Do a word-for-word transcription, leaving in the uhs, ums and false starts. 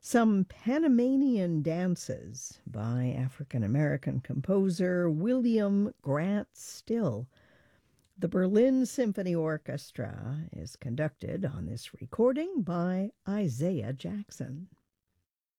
Some Panamanian Dances by African-American composer William Grant Still. The Berlin Symphony Orchestra is conducted on this recording by Isaiah Jackson.